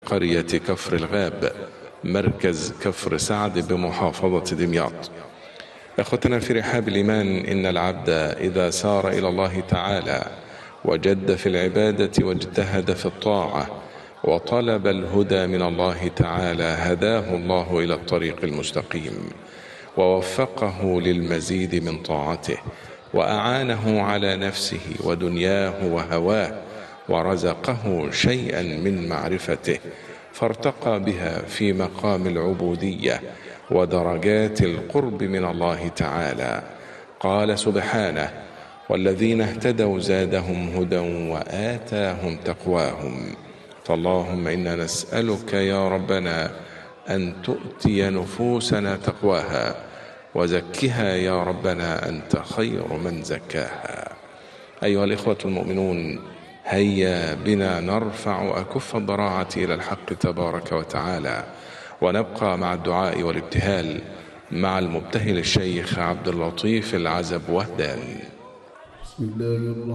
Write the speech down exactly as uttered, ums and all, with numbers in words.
قرية كفر الغاب، مركز كفر سعد بمحافظة دمياط. أخوتنا في رحاب الإيمان، إن العبد إذا سار إلى الله تعالى وجد في العبادة واجتهد في الطاعة وطلب الهدى من الله تعالى، هداه الله إلى الطريق المستقيم ووفقه للمزيد من طاعته، وأعانه على نفسه ودنياه وهواه، ورزقه شيئا من معرفته، فارتقى بها في مقام العبودية ودرجات القرب من الله تعالى. قال سبحانه: والذين اهتدوا زادهم هدى وآتاهم تقواهم. فاللهم إنا نسألك يا ربنا أن تؤتي نفوسنا تقواها، وزكها يا ربنا أنت خير من زكاها. أيها الإخوة المؤمنون، هيا بنا نرفع أكف الضراعة إلى الحق تبارك وتعالى، ونبقى مع الدعاء والابتهال مع المبتهل الشيخ عبد اللطيف العزب وهدان. بسم الله الرحمن